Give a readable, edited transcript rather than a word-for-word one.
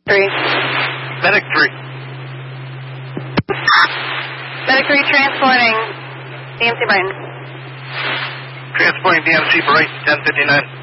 3. Medic 3. Medic 3 transporting DMC Brighton. Transporting DMC Brighton, 1059.